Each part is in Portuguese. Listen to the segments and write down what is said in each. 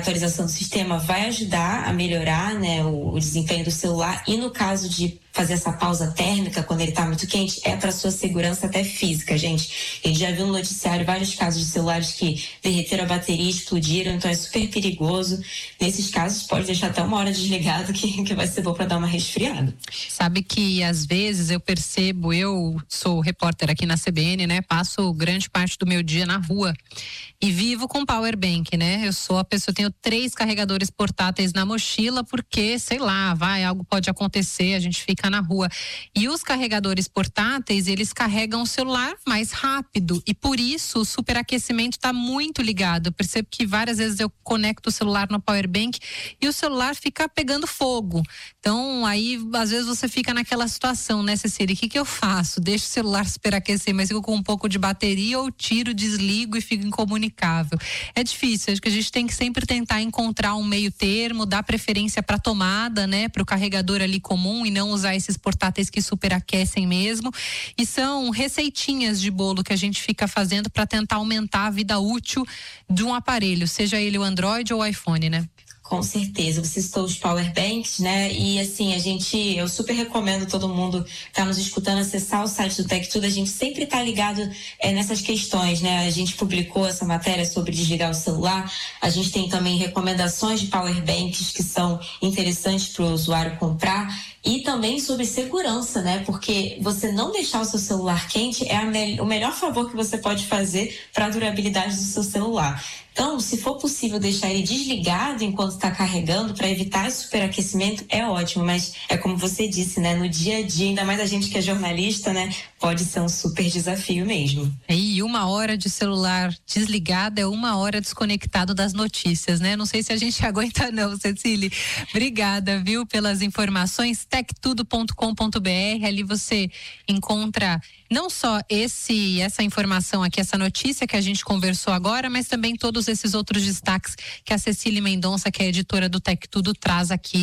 atualização do sistema vai ajudar a melhorar, né, o desempenho do celular, e no caso de fazer essa pausa térmica quando ele está muito quente, é para sua segurança até física, gente. A gente já viu no noticiário vários casos de celulares que derreteram a bateria, explodiram, então é super perigoso. Nesses casos pode deixar até 1 hora desligado que vai ser bom para dar uma resfriada. Sabe que às vezes eu percebo, eu sou repórter aqui na CBN, né? Passo grande parte do meu dia na rua e vivo com power bank, né? Eu sou a pessoa, tenho 3 carregadores portáteis na mochila porque, sei lá, algo pode acontecer, a gente fica na rua. E os carregadores portáteis, eles carregam o celular mais rápido e por isso o superaquecimento está muito ligado. Eu percebo que várias vezes eu conecto o celular no power bank e o celular fica pegando fogo. Então aí às vezes você fica naquela situação, né, Cecília? O que eu faço? Deixo o celular superaquecer, mas fico com um pouco de bateria, ou tiro, desligo e fico incomunicável. É difícil, acho que a gente tem que sempre tentar encontrar um meio termo, dar preferência para tomada, né, para o carregador ali comum e não usar esses portáteis que superaquecem mesmo. E são receitinhas de bolo que a gente fica fazendo para tentar aumentar a vida útil de um aparelho, seja ele o Android ou o iPhone, né? Com certeza, você citou os power banks, né? E assim, eu super recomendo todo mundo que tá nos escutando acessar o site do Tech Tudo. A gente sempre tá ligado nessas questões, né? A gente publicou essa matéria sobre desligar o celular. A gente tem também recomendações de power banks que são interessantes para o usuário comprar. E também sobre segurança, né? Porque você não deixar o seu celular quente é o melhor favor que você pode fazer para a durabilidade do seu celular. Então, se for possível deixar ele desligado enquanto está carregando para evitar esse superaquecimento, é ótimo. Mas é como você disse, né? No dia a dia, ainda mais a gente que é jornalista, né? Pode ser um super desafio mesmo. E 1 hora de celular desligado é 1 hora desconectado das notícias, né? Não sei se a gente aguenta não, Cecília. Obrigada, viu, pelas informações. Tectudo.com.br, ali você encontra não só essa informação aqui, essa notícia que a gente conversou agora, mas também todos esses outros destaques que a Cecília Mendonça, que é editora do Tech Tudo, traz aqui.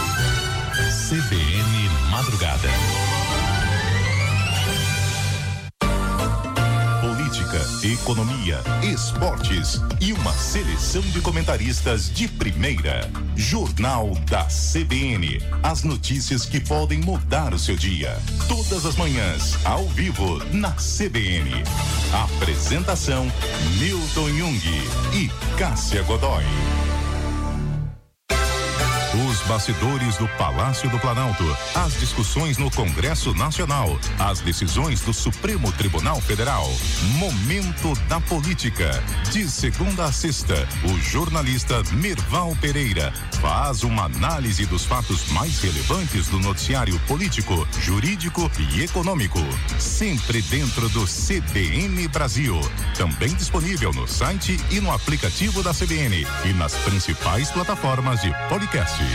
CBN Madrugada. Política, economia, esportes e uma seleção de comentaristas de primeira. Jornal da CBN. As notícias que podem mudar o seu dia. Todas as manhãs, ao vivo, na CBN. Apresentação: Milton Jung e Cássia Godoy. Os bastidores do Palácio do Planalto, as discussões no Congresso Nacional, as decisões do Supremo Tribunal Federal. Momento da Política. De segunda a sexta, o jornalista Merval Pereira faz uma análise dos fatos mais relevantes do noticiário político, jurídico e econômico. Sempre dentro do CBN Brasil. Também disponível no site e no aplicativo da CBN e nas principais plataformas de podcast.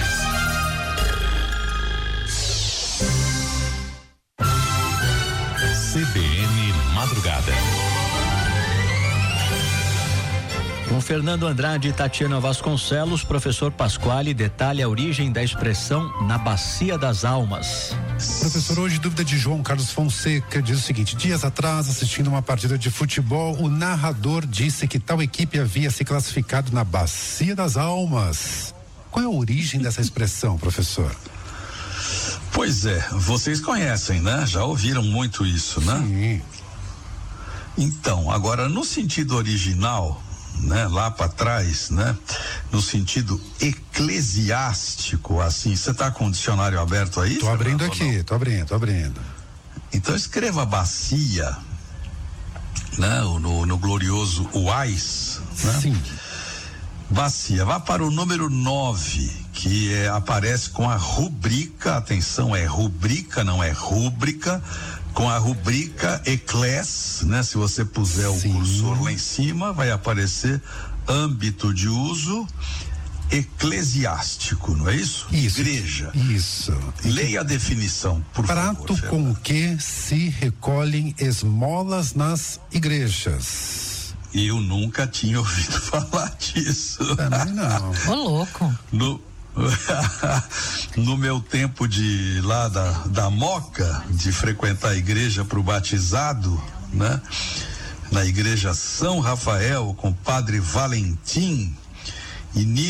CBN Madrugada. Com Fernando Andrade e Tatiana Vasconcelos, professor Pasquale detalha a origem da expressão na Bacia das Almas. Professor, hoje dúvida de João Carlos Fonseca diz o seguinte: dias atrás, assistindo uma partida de futebol, o narrador disse que tal equipe havia se classificado na Bacia das Almas. Qual é a origem dessa expressão, professor? Pois é, vocês conhecem, né? Já ouviram muito isso, né? Sim. Então, agora no sentido original, né? Lá para trás, né? No sentido eclesiástico, assim, você tá com o dicionário aberto aí? Tô abrindo aqui, tô abrindo. Então escreva bacia, né? No glorioso UAIS, né? Sim. Bacia, vá para o número 9, que aparece com a rubrica, atenção, é rubrica, não é rúbrica, com a rubrica Eclés, né? Se você puser o cursor lá em cima, vai aparecer âmbito de uso eclesiástico, não é isso? Isso. Igreja. Isso. Leia a definição, por favor. Prato com que se recolhem esmolas nas igrejas. Eu nunca tinha ouvido falar disso. Também não. Ô, louco. No meu tempo de lá da Moca, de frequentar a igreja pro batizado, né? Na igreja São Rafael, com o padre Valentim,